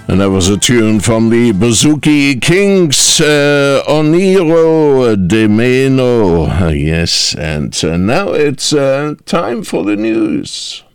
And that was a tune from the Bouzouki Kings, Oniro de Meno. Yes, and now it's time for the news.